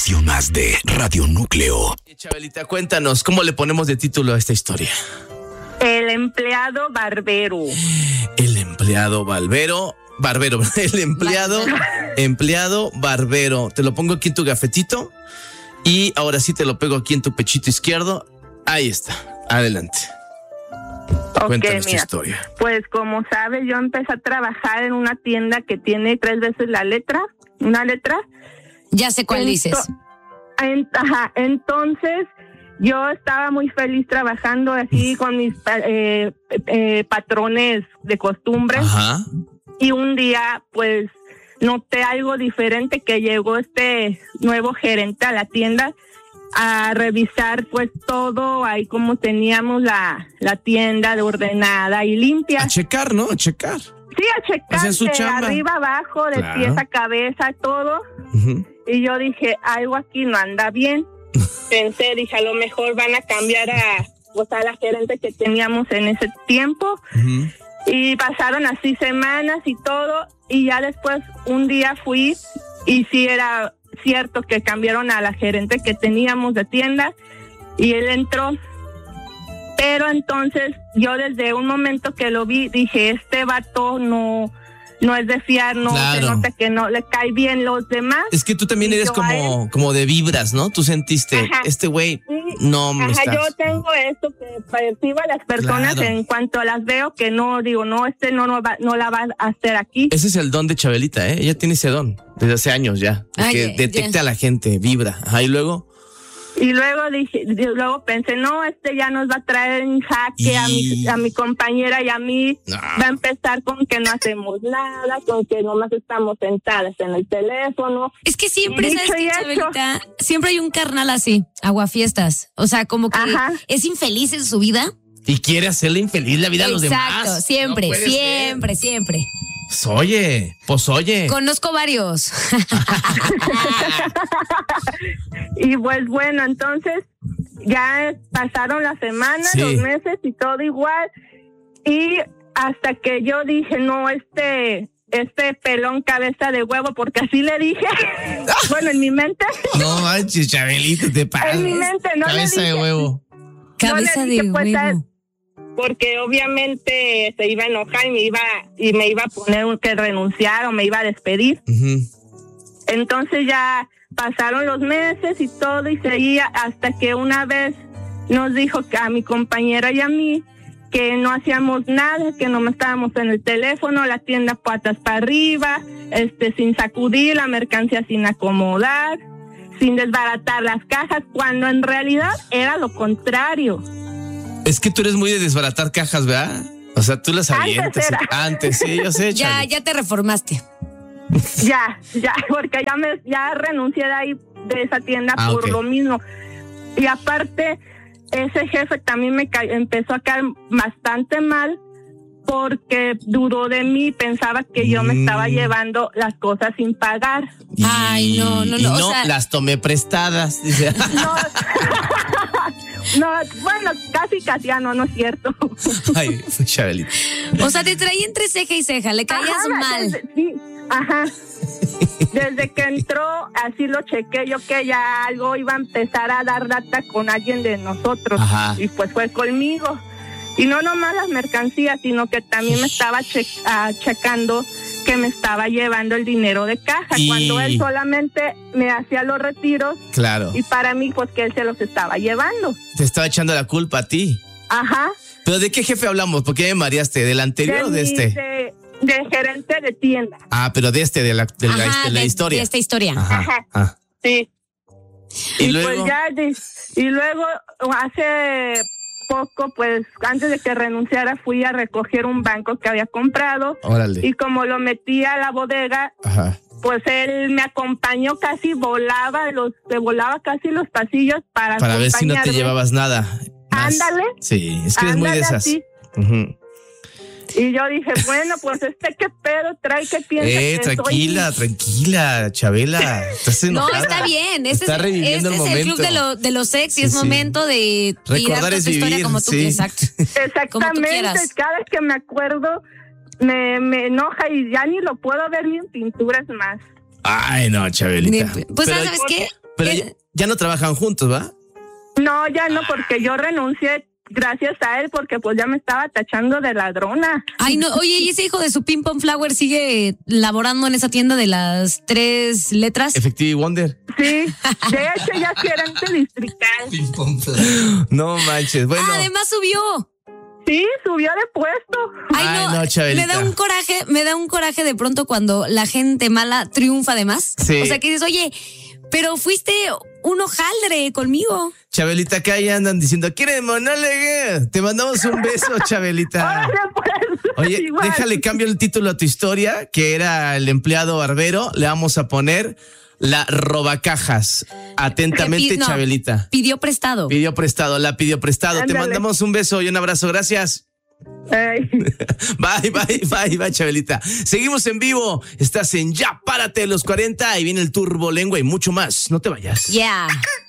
estación más de Radio Núcleo. Chabelita, cuéntanos, ¿cómo le ponemos de título a esta historia? El empleado barbero. El empleado barbero. El empleado barbero. Te lo pongo aquí en tu gafetito y ahora sí te lo pego aquí en tu pechito izquierdo. Ahí está. Adelante. Cuéntanos tu historia. Pues como sabes, yo empecé a trabajar en una tienda que tiene 3 veces una letra. Ya sé cuál dices. Entonces yo estaba muy feliz trabajando así con mis patrones de costumbre. Ajá. Y un día, pues, noté algo diferente, que llegó este nuevo gerente a la tienda a revisar, pues, todo ahí como teníamos la tienda de ordenada y limpia. A checar, ¿no? A checar. Sí, a checar, Esa es su de chamba. arriba abajo, de Claro. pies a cabeza, todo. Uh-huh. Y yo dije, algo aquí no anda bien. Dije, a lo mejor van a cambiar a la gerente que teníamos en ese tiempo. Uh-huh. Y pasaron así semanas y todo, y ya después un día fui, y sí era cierto que cambiaron a la gerente que teníamos de tienda, y él entró. Pero entonces yo desde un momento que lo vi, dije, este vato no es de fiar, no, claro. Se nota que no le cae bien los demás. Es que tú también eres como de vibras, ¿no? Tú sentiste, Ajá. Este güey no me está... Yo tengo esto que percibo a las personas, claro. En cuanto las veo, que no digo, no, no la va a hacer aquí. Ese es el don de Chabelita, ¿eh? Ella tiene ese don desde hace años ya, que detecta a la gente, vibra. Ajá, y luego... Y luego pensé, no, ya nos va a traer en jaque a mi compañera y a mí. No. Va a empezar con que no hacemos nada, con que nomás estamos sentadas en el teléfono. Es que siempre, ¿sabes qué, Chabelita? Siempre hay un carnal así, aguafiestas. O sea, como que es infeliz en su vida. Y quiere hacerle infeliz la vida a los demás. Exacto, siempre. Pues oye. Conozco varios. Y pues bueno, entonces ya pasaron las semanas, los meses y todo igual. Y hasta que yo dije, no, este pelón cabeza de huevo, porque así le dije. Bueno, en mi mente. No manches, Chabelita, te pasas. En mi mente no cabeza le dije. De huevo. Cabeza de huevo. Porque obviamente se iba a enojar y me iba a poner que renunciar o me iba a despedir. Uh-huh. Entonces ya pasaron los meses y todo, y seguía hasta que una vez nos dijo que a mi compañera y a mí que no hacíamos nada, que no estábamos en el teléfono, la tienda patas para arriba, sin sacudir, la mercancía sin acomodar, sin desbaratar las cajas, cuando en realidad era lo contrario. Es que tú eres muy de desbaratar cajas, ¿verdad? O sea, tú las avientas. Antes, sí, yo sé, Charlie. Ya te reformaste. Ya, porque ya renuncié de ahí, de esa tienda por lo mismo. Y aparte, ese jefe también empezó a caer bastante mal, porque dudó de mí, pensaba que yo me estaba llevando las cosas sin pagar. Ay, no. O sea, las tomé prestadas, dice. No, bueno, casi no es cierto. Ay, Chabelita. O sea, te traía entre ceja y ceja, le caías mal. Sí, ajá. Desde que entró, así lo chequé yo, que ya algo iba a empezar a dar data con alguien de nosotros. Ajá. Y pues fue conmigo. Y no nomás las mercancías, sino que también me estaba checando que me estaba llevando el dinero de caja, cuando él solamente me hacía los retiros. Claro. Y para mí, pues que él se los estaba llevando. Te estaba echando la culpa a ti. Ajá. ¿Pero de qué jefe hablamos? ¿Por qué me mareaste? ¿Del anterior o de este? De gerente de tienda. Ah, pero de la historia. De esta historia. Ajá. Sí. Y luego. Pues y luego hace poco, pues antes de que renunciara, fui a recoger un banco que había comprado. Órale. Y como lo metí a la bodega, pues él me acompañó, se volaba casi los pasillos para ver si no te llevabas nada. Ándale. Sí, es que eres muy de esas. Uh-huh. Y yo dije, bueno, pues qué pedo trae, que piensa que tranquila, Chabela. Estás enojada. No, está bien. Está reviviendo el momento. Es el club de los ex y es momento de recordar tu historia como tú quieras. Exactamente. Como tú quieras. Cada vez que me acuerdo me enoja y ya ni lo puedo ver ni en pinturas más. Ay, no, Chabelita. Pues, ¿sabes qué? Pero ya no trabajan juntos, ¿va? No, ya no, porque yo renuncié gracias a él, porque pues ya me estaba tachando de ladrona. Ay, no, oye, ¿y ese hijo de su Ping Pong Flower sigue laborando en esa tienda de las 3 letras? Effective Wonder. Sí, de hecho ya es gerente distrital. Ping Pong Flower. No manches, bueno. Además subió. Sí, subió de puesto. Ay, no, Chabelita. me da un coraje de pronto cuando la gente mala triunfa además. Sí. O sea, que dices, oye, pero fuiste un hojaldre conmigo. Chabelita, acá ya andan diciendo, ¿quieren monólogo? Te mandamos un beso, Chabelita. Órale, pues. Oye, Igual. déjale cambio el título a tu historia, que era el empleado barbero. Le vamos a poner la robacajas. Atentamente, Chabelita. Pidió prestado. Pidió prestado, la pidió prestado. Ándale. Te mandamos un beso y un abrazo. Gracias. Ay. Bye, Chabelita. Seguimos en vivo. Estás en Ya Párate de los 40 y viene el Turbo Lengua y mucho más. No te vayas. Yeah.